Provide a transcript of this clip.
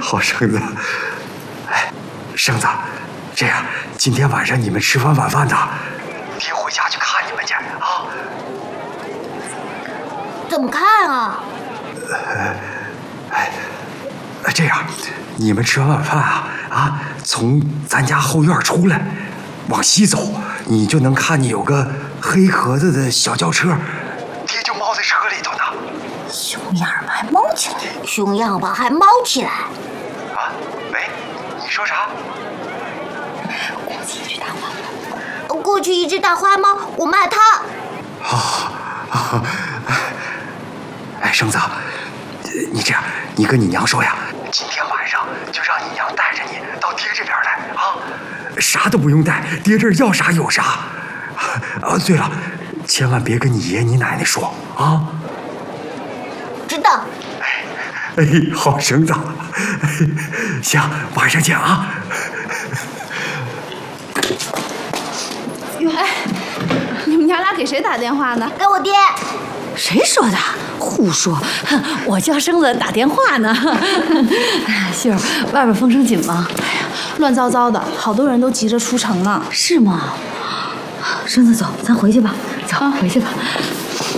好生子。哎，生子，这样，今天晚上你们吃完晚饭呢，爹回家去看你们去啊。 怎么看啊？ 这样，你们吃完晚饭从咱家后院出来，往西走，你就能看见有个黑壳子的小轿车，爹就猫在车里头呢。 熊样吧，还猫起来？熊样吧，还猫起来？ 喂，你说啥？ 过去一只大花猫，我骂它。 哎，生子，你这样，你跟你娘说呀，今天晚上就让你娘带着你到爹这边来啊，啥都不用带，爹这儿要啥有啥。对了，千万别跟你爷你奶奶说啊。 知道。 哎，好生子，行，晚上见啊。 哟，哎，你们娘俩给谁打电话呢？ 给我爹。 谁说的？胡说！我叫生子打电话呢。秀儿，外边风声紧吗？ 哎呀，乱糟糟的，好多人都急着出城呢。 是吗？生子，走，咱回去吧。走，回去吧。